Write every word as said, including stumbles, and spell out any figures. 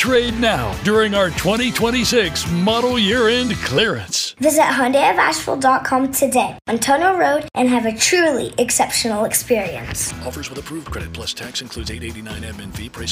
Trade now during our twenty twenty-six model year-end clearance. Visit Hyundai of Asheville dot com today on Tono Road and have a truly exceptional experience. Offers with approved credit plus tax includes eight eighty-nine admin fee. Price